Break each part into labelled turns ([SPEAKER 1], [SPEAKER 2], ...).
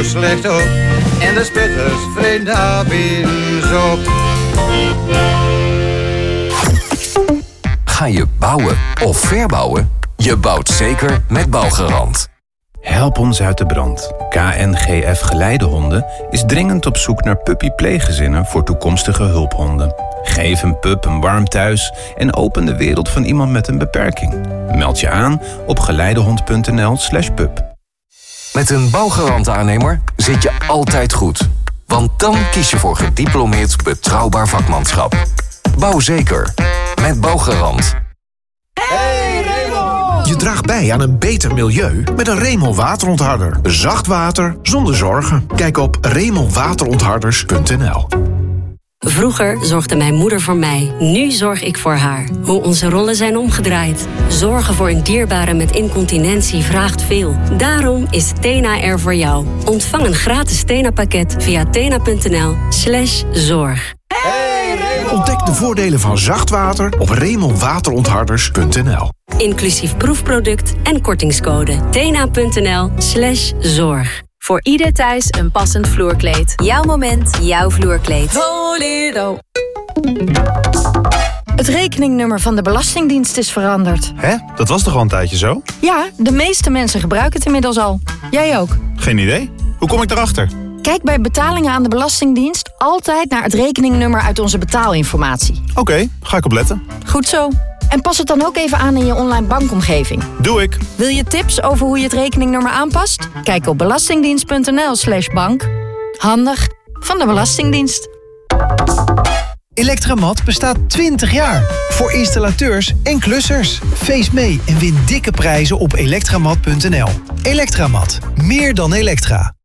[SPEAKER 1] zo slecht op. En de sputters vreemd daar binnen op.
[SPEAKER 2] Ga je bouwen of verbouwen? Je bouwt zeker met Bouwgarant.
[SPEAKER 3] Help ons uit de brand. KNGF Geleidehonden is dringend op zoek naar puppy-pleeggezinnen voor toekomstige hulphonden. Geef een pup een warm thuis en open de wereld van iemand met een beperking. Meld je aan op geleidehond.nl/pup.
[SPEAKER 2] Met een Bouwgarant-aannemer zit je altijd goed. Want dan kies je voor gediplomeerd betrouwbaar vakmanschap. Bouw zeker. Met Bouwgarant.
[SPEAKER 4] Je draagt bij aan een beter milieu met een Remel waterontharder. Zacht water zonder zorgen. Kijk op remelwaterontharders.nl.
[SPEAKER 5] Vroeger zorgde mijn moeder voor mij. Nu zorg ik voor haar. Hoe onze rollen zijn omgedraaid. Zorgen voor een dierbare met incontinentie vraagt veel. Daarom is Tena er voor jou. Ontvang een gratis Tena-pakket via tena.nl/zorg.
[SPEAKER 4] Ontdek de voordelen van zacht water op remelwaterontharders.nl.
[SPEAKER 5] Inclusief proefproduct en kortingscode. tena.nl/zorg.
[SPEAKER 6] Voor ieder thuis een passend vloerkleed. Jouw moment, jouw vloerkleed. Volero.
[SPEAKER 7] Het rekeningnummer van de Belastingdienst is veranderd.
[SPEAKER 8] Hè? Dat was toch al een tijdje zo?
[SPEAKER 7] Ja, de meeste mensen gebruiken het inmiddels al. Jij ook.
[SPEAKER 8] Geen idee. Hoe kom ik daarachter?
[SPEAKER 7] Kijk bij betalingen aan de Belastingdienst altijd naar het rekeningnummer uit onze betaalinformatie.
[SPEAKER 8] Oké, ga ik opletten.
[SPEAKER 7] Goed zo. En pas het dan ook even aan in je online bankomgeving.
[SPEAKER 8] Doe ik.
[SPEAKER 7] Wil je tips over hoe je het rekeningnummer aanpast? Kijk op belastingdienst.nl/bank. Handig van de Belastingdienst.
[SPEAKER 9] Electramat bestaat 20 jaar. Voor installateurs en klussers. Feest mee en win dikke prijzen op elektramat.nl. Electramat. Meer dan elektra.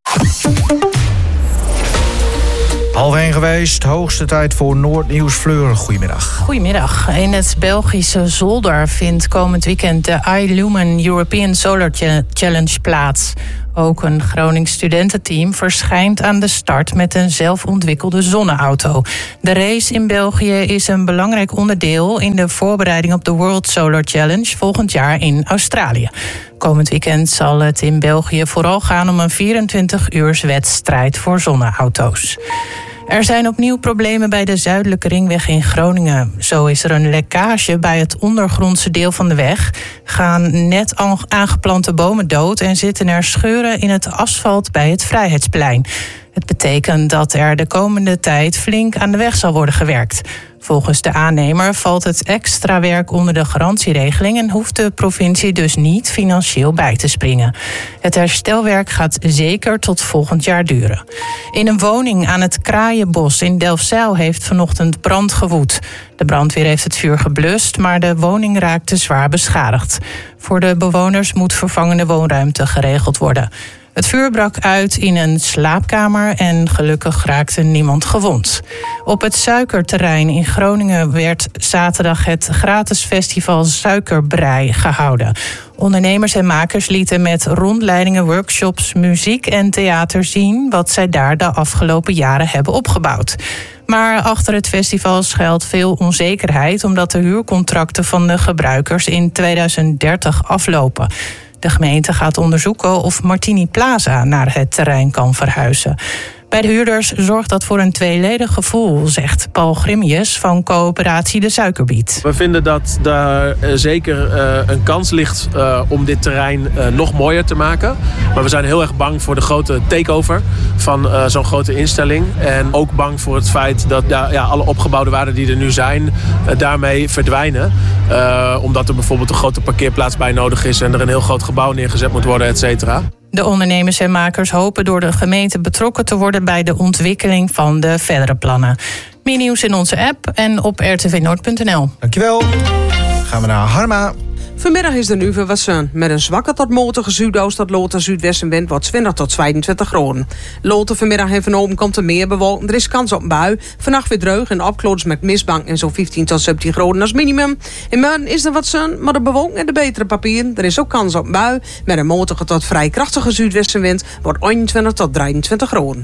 [SPEAKER 10] 12:30 geweest, hoogste tijd voor Noordnieuws. Fleur, goedemiddag.
[SPEAKER 11] Goedemiddag. In het Belgische Zolder vindt komend weekend de iLumen European Solar Challenge plaats. Ook een Gronings studententeam verschijnt aan de start met een zelfontwikkelde zonneauto. De race in België is een belangrijk onderdeel in de voorbereiding op de World Solar Challenge volgend jaar in Australië. Komend weekend zal het in België vooral gaan om een 24-uurswedstrijd voor zonneauto's. Er zijn opnieuw problemen bij de Zuidelijke Ringweg in Groningen. Zo is er een lekkage bij het ondergrondse deel van de weg. Gaan net aangeplante bomen dood en zitten er scheuren in het asfalt bij het Vrijheidsplein. Het betekent dat er de komende tijd flink aan de weg zal worden gewerkt. Volgens de aannemer valt het extra werk onder de garantieregeling en hoeft de provincie dus niet financieel bij te springen. Het herstelwerk gaat zeker tot volgend jaar duren. In een woning aan het Kraaienbos in Delfzijl heeft vanochtend brand gewoed. De brandweer heeft het vuur geblust, maar de woning raakte zwaar beschadigd. Voor de bewoners moet vervangende woonruimte geregeld worden. Het vuur brak uit in een slaapkamer en gelukkig raakte niemand gewond. Op het suikerterrein in Groningen werd zaterdag het gratis festival Suikerbrei gehouden. Ondernemers en makers lieten met rondleidingen, workshops, muziek en theater zien wat zij daar de afgelopen jaren hebben opgebouwd. Maar achter het festival schuilt veel onzekerheid omdat de huurcontracten van de gebruikers in 2030 aflopen. De gemeente gaat onderzoeken of Martini Plaza naar het terrein kan verhuizen. Bij de huurders zorgt dat voor een tweeledig gevoel, zegt Paul Grimjes van coöperatie De Suikerbiet.
[SPEAKER 12] We vinden dat daar zeker een kans ligt om dit terrein nog mooier te maken. Maar we zijn heel erg bang voor de grote takeover van zo'n grote instelling. En ook bang voor het feit dat alle opgebouwde waarden die er nu zijn daarmee verdwijnen. Omdat er bijvoorbeeld een grote parkeerplaats bij nodig is en er een heel groot gebouw neergezet moet worden, et cetera.
[SPEAKER 11] De ondernemers en makers hopen door de gemeente betrokken te worden bij de ontwikkeling van de verdere plannen. Meer nieuws in onze app en op rtvnoord.nl.
[SPEAKER 10] Dankjewel. Gaan we naar Harma.
[SPEAKER 13] Vanmiddag is er nu veel wat zon. Met een zwakke tot matige zuidoost tot loten zuidwestenwind wordt 20 tot 22 graden. Loten vanmiddag en vanavond komt er meer bewolking. Er is kans op een bui. Vannacht weer dreug en opkloders met mistbank en zo'n 15 tot 17 graden als minimum. In morgen is er wat zon, maar de bewolking en de betere papieren. Er is ook kans op een bui. Met een matige tot vrij krachtige zuidwestenwind wordt 21 tot 23 graden.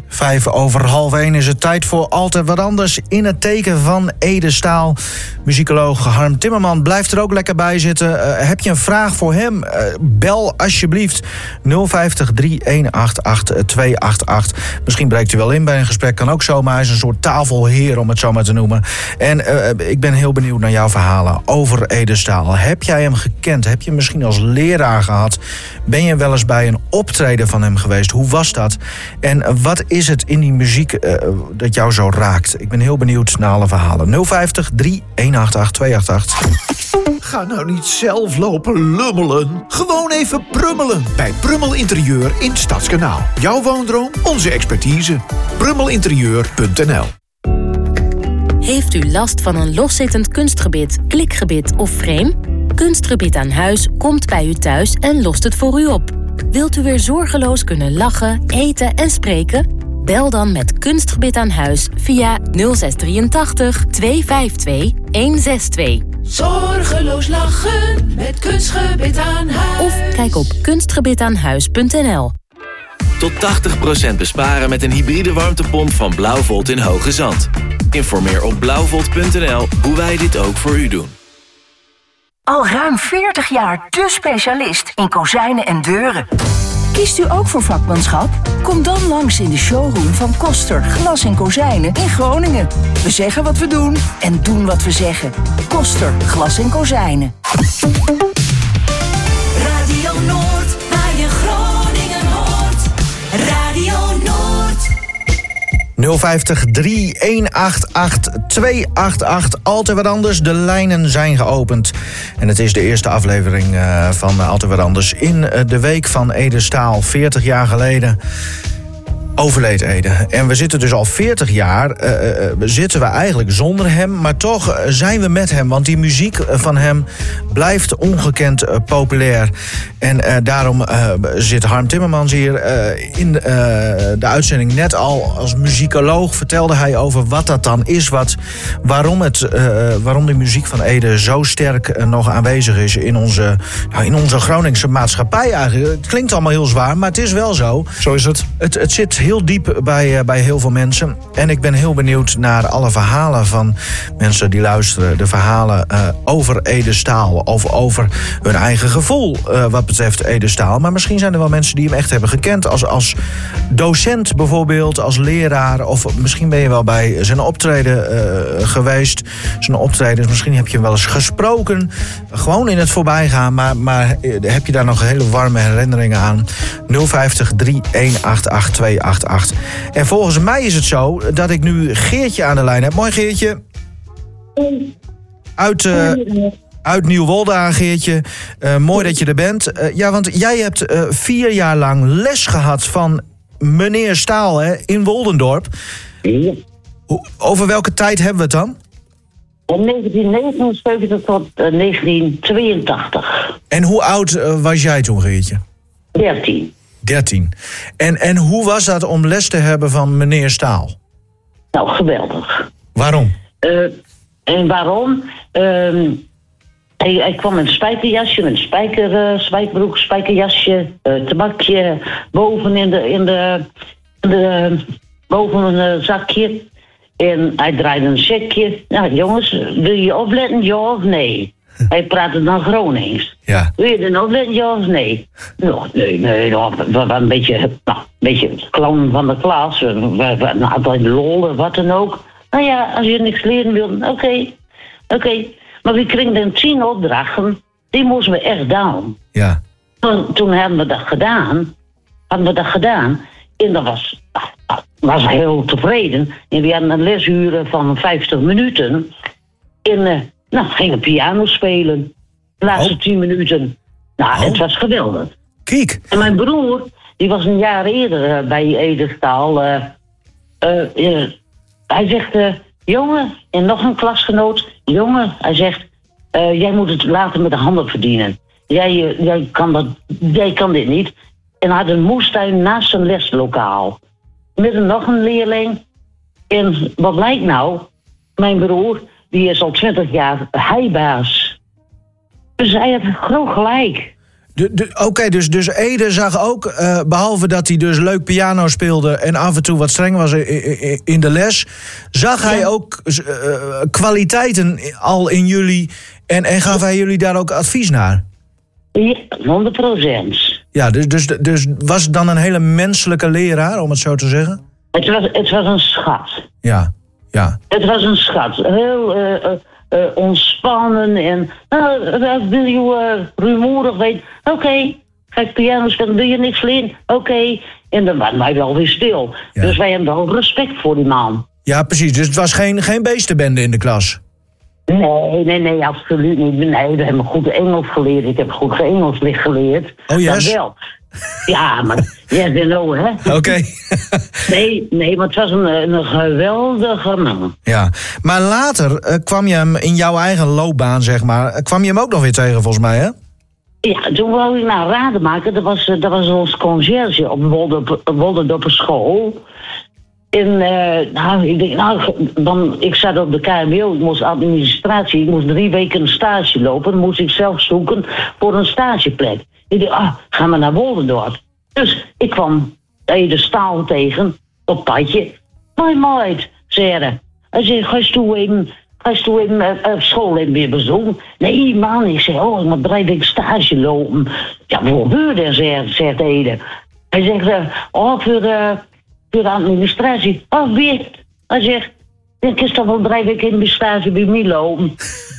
[SPEAKER 10] 1:05 is het tijd voor Altijd Wat Anders in het teken van Ede Staal. Muzikoloog Harm Timmerman blijft er ook lekker bij zitten. heb je een vraag voor hem? Bel alsjeblieft 050 3188 288. Misschien breekt u wel in bij een gesprek. Kan ook zomaar. Hij is een soort tafelheer, om het zo maar te noemen. En ik ben heel benieuwd naar jouw verhalen over Ede Staal. Heb jij hem gekend? Heb je hem misschien als leraar gehad? Ben je wel eens bij een optreden van hem geweest? Hoe was dat? En wat is het in die muziek dat jou zo raakt? Ik ben heel benieuwd naar alle verhalen. 050 3188 288.
[SPEAKER 4] Ga nou niet zelf lopen lummelen. Gewoon even prummelen. Bij Prummel Interieur in Stadskanaal. Jouw woondroom, onze expertise. Prummelinterieur.nl.
[SPEAKER 14] Heeft u last van een loszittend kunstgebit, klikgebit of frame? Kunstgebit aan huis komt bij u thuis en lost het voor u op. Wilt u weer zorgeloos kunnen lachen, eten en spreken? Bel dan met Kunstgebit aan huis via 0683 252 162.
[SPEAKER 15] Zorgeloos lachen met Kunstgebit aan huis.
[SPEAKER 14] Of kijk op kunstgebitaanhuis.nl.
[SPEAKER 16] Tot 80% besparen met een hybride warmtepomp van Blauwvolt in Hoge Zand. Informeer op blauwvolt.nl hoe wij dit ook voor u doen.
[SPEAKER 17] Al ruim 40 jaar de specialist in kozijnen en deuren. Kiest u ook voor vakmanschap? Kom dan langs in de showroom van Koster Glas en Kozijnen in Groningen. We zeggen wat we doen en doen wat we zeggen. Koster Glas en Kozijnen.
[SPEAKER 15] Radio Noord, waar je Groningen hoort. Radio Noord.
[SPEAKER 10] 050 3188 288. Altijd wat anders. De lijnen zijn geopend. En het is de eerste aflevering van Altijd wat anders. In de week van Ede Staal. 40 jaar geleden overleed Ede. En we zitten dus al 40 jaar, zitten we eigenlijk zonder hem, maar toch zijn we met hem. Want die muziek van hem blijft ongekend populair. En daarom zit Harm Timmermans hier in de uitzending net al als muzikoloog. Vertelde hij over wat dat dan is, waarom de muziek van Ede zo sterk nog aanwezig is in onze Groningse maatschappij eigenlijk. Het klinkt allemaal heel zwaar, maar het is wel zo.
[SPEAKER 8] Zo is het.
[SPEAKER 10] Het zit heel diep bij heel veel mensen. En ik ben heel benieuwd naar alle verhalen van mensen die luisteren. De verhalen over Ede Staal. Of over hun eigen gevoel wat betreft Ede Staal. Maar misschien zijn er wel mensen die hem echt hebben gekend. Als docent bijvoorbeeld, als leraar. Of misschien ben je wel bij zijn optreden geweest. Zijn optredens, misschien heb je hem wel eens gesproken. Gewoon in het voorbijgaan. Maar heb je daar nog hele warme herinneringen aan? 050 3188 288. En volgens mij is het zo dat ik nu Geertje aan de lijn heb. Mooi, Geertje. Uit Nieuwolda, Geertje. Mooi dat je er bent. Ja, want jij hebt 4 jaar lang les gehad van meneer Staal, hè, in Woldendorp.
[SPEAKER 18] Ja.
[SPEAKER 10] Over welke tijd hebben we het dan?
[SPEAKER 18] Van 1979 tot 1982.
[SPEAKER 10] En hoe oud was jij toen, Geertje? 13. En hoe was dat om les te hebben van meneer Staal?
[SPEAKER 18] Nou, geweldig.
[SPEAKER 10] Waarom?
[SPEAKER 18] En waarom? Hij kwam met een spijkerjasje, met een spijkerbroek, spijkerjasje, tabakje boven boven een zakje. En hij draaide een zekje. Nou jongens, wil je opletten, ja of nee? Hij praatte dan Gronings.
[SPEAKER 10] Ja.
[SPEAKER 18] Wil je dan opletten, ja of nee? Nou, nee, we waren een beetje clown van de klas. We hadden lol, wat dan ook. Nou ja, als je niks leren wil, oké. Maar we kregen dan 10 opdrachten, die moesten we echt doen.
[SPEAKER 10] Ja.
[SPEAKER 18] Toen hadden we dat gedaan. En dat was heel tevreden. En we hadden een lesuur van 50 minuten. En gingen piano spelen. De laatste 10 minuten. Nou, het was geweldig.
[SPEAKER 10] Kijk.
[SPEAKER 18] En mijn broer, die was een jaar eerder bij Ede Staal. Hij zegt, jongen, en nog een klasgenoot. Jongen, hij zegt, jij moet het later met de handen verdienen. Jij kan dit niet. En hij had een moestuin naast zijn leslokaal. Met nog een leerling. En wat blijkt nou? Mijn broer, die is al 20 jaar heibaas. Dus hij heeft groot gelijk.
[SPEAKER 10] Oké, dus Ede zag ook, behalve dat hij dus leuk piano speelde en af en toe wat streng was in de les, zag hij ook kwaliteiten al in jullie en gaf hij jullie daar ook advies naar?
[SPEAKER 18] Ja, 100%.
[SPEAKER 10] Ja, dus was het dan een hele menselijke leraar, om het zo te zeggen?
[SPEAKER 18] Het was een schat.
[SPEAKER 10] Ja.
[SPEAKER 18] Het was een schat. Heel ontspannen en... wil je rumoerig weten? Oké. Ga ik piano spelen, wil je niks leren? Oké. En dan waren wij wel weer stil. Ja. Dus wij hebben wel respect voor die man.
[SPEAKER 10] Ja, precies. Dus het was geen beestenbende in de klas?
[SPEAKER 18] Nee, absoluut niet. Nee, we hebben goed Engels geleerd. Ik heb goed Engels geleerd.
[SPEAKER 10] Oh, yes?
[SPEAKER 18] Dat wel. Ja, maar... yes, know, hè?
[SPEAKER 10] Oké.
[SPEAKER 18] Nee, maar het was een geweldige man.
[SPEAKER 10] Ja, maar later kwam je hem in jouw eigen loopbaan, zeg maar... kwam je hem ook nog weer tegen, volgens mij, hè?
[SPEAKER 18] Ja, toen wou ik naar raden maken. Dat was ons conciërge op Wolderdorper school. En ik zat op de KMO, ik moest administratie, ik moest 3 weken een stage lopen. Dan moest ik zelf zoeken voor een stageplek. Ik dacht, ga maar naar Wolderdorp. Dus ik kwam de Staal tegen, op padje. Mooi, zei hij. Hij zei, ga je toen even school even weer bezoeken? Nee, man, ik zei, ik moet 3 weken stage lopen. Ja, voor gebeurde, zegt Ede. Hij zegt, voor de administratie. Weer. Hij zegt, ik is toch wel 3 weken in de stage bij mij lopen.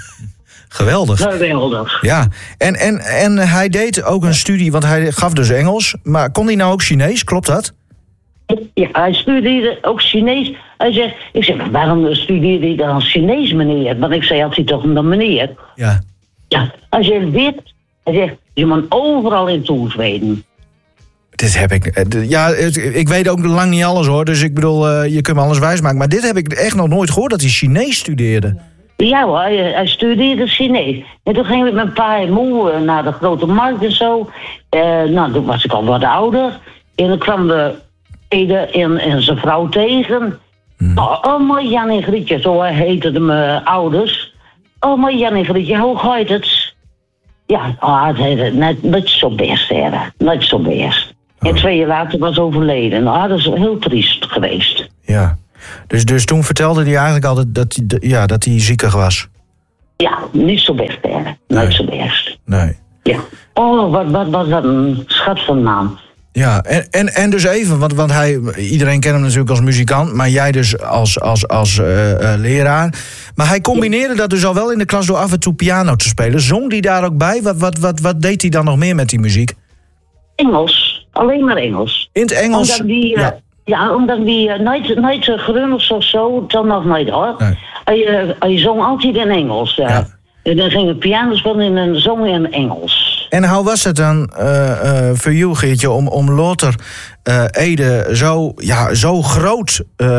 [SPEAKER 10] Geweldig. Ja, en hij deed ook een studie, want hij gaf dus Engels. Maar kon hij nou ook Chinees, klopt dat?
[SPEAKER 18] Ja, hij studeerde ook Chinees. Ik zeg, waarom studeerde hij dan Chinees, meneer? Want ik zei, had hij toch een meneer?
[SPEAKER 10] Ja.
[SPEAKER 18] Ja, hij zegt dit. Hij zegt, je moet overal in toes weten.
[SPEAKER 10] Dit heb ik... ik weet ook lang niet alles, hoor. Dus ik bedoel, je kunt me alles wijsmaken. Maar dit heb ik echt nog nooit gehoord, dat hij Chinees studeerde.
[SPEAKER 18] Ja hoor, hij studeerde Chinees. En toen gingen we met pa en moe naar de grote markt en zo. Toen was ik al wat ouder. En dan kwamen we Ede en zijn vrouw tegen. Mooi Jan en Grietje, zo heetten mijn ouders. Mooi Jan en Grietje, hoe gaat het? Ja, net zo best, hè. Net zo best. En 2 jaar later was overleden. Dat is heel triest geweest.
[SPEAKER 10] Ja. Dus toen vertelde hij eigenlijk al dat hij ziekig was?
[SPEAKER 18] Ja, niet zo best, hè. Niet zo best.
[SPEAKER 10] Nee.
[SPEAKER 18] Ja. Wat was dat een schat van naam.
[SPEAKER 10] Ja, en dus even, want iedereen kent hem natuurlijk als muzikant, maar jij dus als leraar. Maar hij combineerde dat dus al wel in de klas door af en toe piano te spelen. Zong die daar ook bij? Wat deed hij dan nog meer met die muziek?
[SPEAKER 18] Engels. Alleen maar Engels.
[SPEAKER 10] In het Engels?
[SPEAKER 18] Omdat die nooit grunnels of zo, dan nog nooit hoor. Nee. Hij zong altijd in Engels. Ja. En dan ging het piano spelen en zong in Engels.
[SPEAKER 10] En hoe was het dan voor jou, Geertje, om later Ede zo groot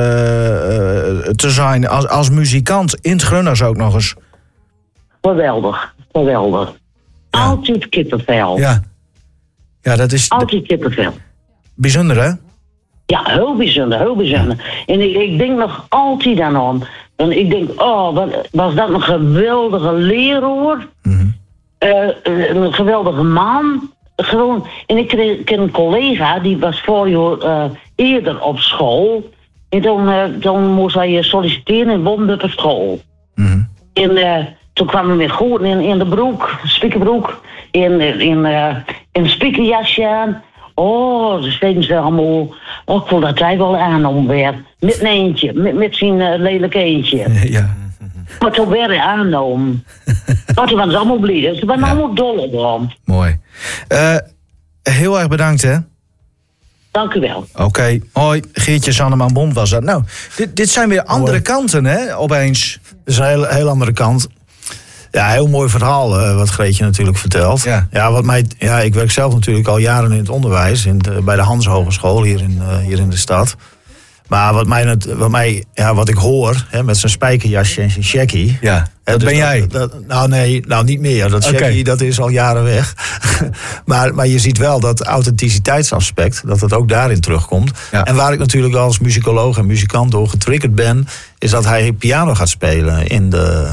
[SPEAKER 10] te zijn als muzikant, in het Grunners ook nog eens?
[SPEAKER 18] Geweldig. Ja. Altijd kippenvel.
[SPEAKER 10] Ja, dat is...
[SPEAKER 18] Altijd kippenvel.
[SPEAKER 10] Bijzonder, hè?
[SPEAKER 18] Ja, heel bijzonder. En ik denk nog altijd aan. En ik denk, wat was dat een geweldige leraar. Mm-hmm. Een geweldige man. Gewoon. En ik ken een collega, die was 4 jaar eerder op school. En toen moest hij solliciteren in Wolderdorper school. Mm-hmm. En toen kwam hij weer goed in de broek, spiekerbroek. In een spiekerjasje aan. Dan steden ze allemaal... ik voel dat hij wel aan om weer. Met een eentje, met zijn lelijk eentje.
[SPEAKER 10] Ja.
[SPEAKER 18] Maar toen werd hij aangenomen. Maar toen waren ze allemaal blij. Ze waren allemaal dol om.
[SPEAKER 10] Mooi. Heel erg bedankt, hè?
[SPEAKER 18] Dank u wel.
[SPEAKER 10] Oké. Hoi, Geertje Sanneman Bond was dat. Nou, dit zijn weer andere kanten, hè, opeens.
[SPEAKER 4] Het is een heel andere kant. Ja, heel mooi verhaal wat Greetje natuurlijk vertelt. Ja, ik werk zelf natuurlijk al jaren in het onderwijs. Bij de Hans Hogeschool hier in de stad. Maar wat ik hoor, met zijn spijkerjasje en zijn checkie...
[SPEAKER 10] Ja, dat ben jij?
[SPEAKER 4] Niet meer. Dat checkie, dat is al jaren weg. maar je ziet wel dat authenticiteitsaspect, dat het ook daarin terugkomt. Ja. En waar ik natuurlijk als muzikoloog en muzikant door getriggerd ben... is dat hij piano gaat spelen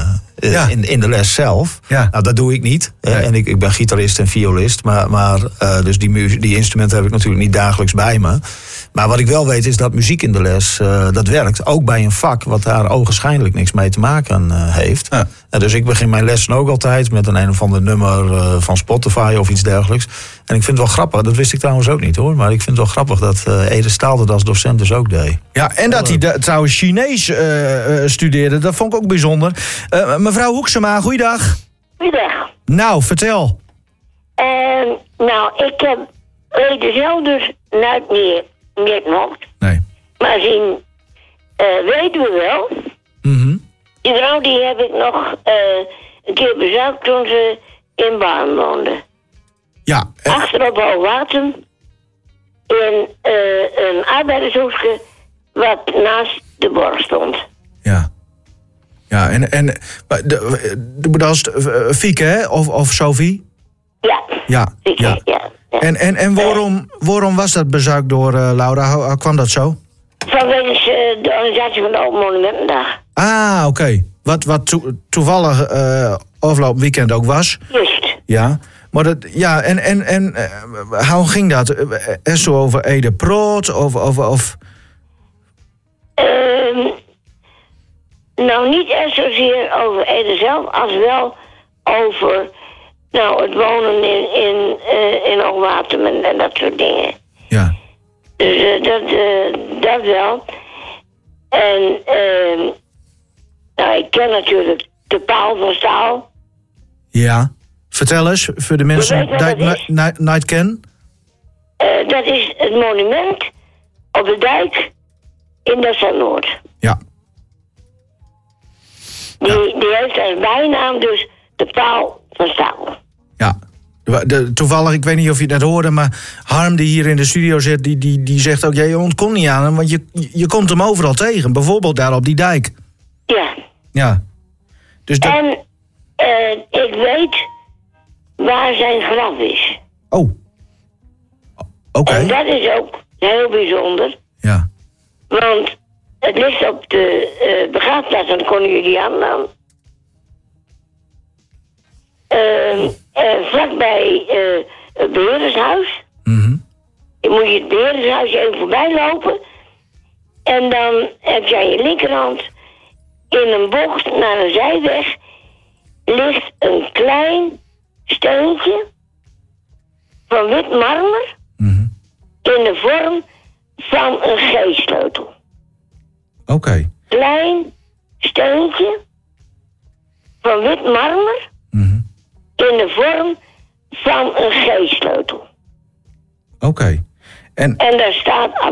[SPEAKER 4] in de les zelf.
[SPEAKER 10] Ja.
[SPEAKER 4] Nou, dat doe ik niet.
[SPEAKER 10] Nee.
[SPEAKER 4] En ik ben gitarist en violist. Maar dus die instrumenten heb ik natuurlijk niet dagelijks bij me. Maar wat ik wel weet is dat muziek in de les, dat werkt. Ook bij een vak wat daar ogenschijnlijk niks mee te maken heeft.
[SPEAKER 10] Ja.
[SPEAKER 4] Dus ik begin mijn lessen ook altijd met een of ander nummer van Spotify of iets dergelijks. En ik vind het wel grappig, dat wist ik trouwens ook niet hoor. Maar ik vind het wel grappig dat Ede Staal dat als docent dus ook deed.
[SPEAKER 10] Ja, en dat hij trouwens Chinees studeerde, dat vond ik ook bijzonder. Mevrouw Hoeksema, goeiedag.
[SPEAKER 19] Goeiedag.
[SPEAKER 10] Nou, vertel.
[SPEAKER 19] Nou, ik heb Ede zelf dus nooit meer ontmoet.
[SPEAKER 10] Nee.
[SPEAKER 19] Maar zien weten we wel. Die vrouw die heb ik nog een keer bezocht toen ze in Baan woonde.
[SPEAKER 10] Ja.
[SPEAKER 19] Achter op Hoogwatem. In een arbeidershoekje wat naast de borg stond.
[SPEAKER 10] Ja. Ja, en de bedoelst Fieke, hè? Of Sophie?
[SPEAKER 19] Ja.
[SPEAKER 10] Ja.
[SPEAKER 19] Fieke, ja.
[SPEAKER 10] En waarom was dat bezoek door Laura? Hoe kwam dat zo?
[SPEAKER 19] Vanwege de organisatie van de Open Monumentendag.
[SPEAKER 10] Ah, oké. Wat toevallig afgelopen weekend ook was.
[SPEAKER 19] Juist.
[SPEAKER 10] Ja. Maar dat, ja, en hoe ging dat? Is zo over Ede Proot of...
[SPEAKER 19] Nou, niet echt zozeer over Ede zelf, als wel over het wonen in Hoogwatem en dat soort dingen.
[SPEAKER 10] Ja.
[SPEAKER 19] Dus dat wel. En ik ken natuurlijk de Paal van Staal.
[SPEAKER 10] Ja. Vertel eens, voor de mensen die het niet kennen.
[SPEAKER 19] Dat is het monument op de dijk in Dessel-Noord.
[SPEAKER 10] Ja.
[SPEAKER 19] Die heeft als bijnaam dus de Paal van Staal.
[SPEAKER 10] Ja. Toevallig, ik weet niet of je dat hoorde, maar Harm die hier in de studio zit, die zegt ook, je ontkomt niet aan hem, want je komt hem overal tegen. Bijvoorbeeld daar op die dijk.
[SPEAKER 19] Ja.
[SPEAKER 10] Ja. Dus dat...
[SPEAKER 19] En ik weet waar zijn graf is.
[SPEAKER 10] Oh. Oké.
[SPEAKER 19] En dat is ook heel bijzonder.
[SPEAKER 10] Ja.
[SPEAKER 19] Want het ligt op de begraafplaats van de koningin Juliana. Vlakbij het beheerdershuis. Je moet je het beheerdershuis even voorbij lopen. En dan heb je aan je linkerhand in een bocht naar een zijweg ligt een klein steuntje van wit marmer in de vorm van een G-sleutel.
[SPEAKER 10] Oké.
[SPEAKER 19] Klein steuntje van wit marmer in de vorm van een G-sleutel.
[SPEAKER 10] Oké. En
[SPEAKER 19] daar staat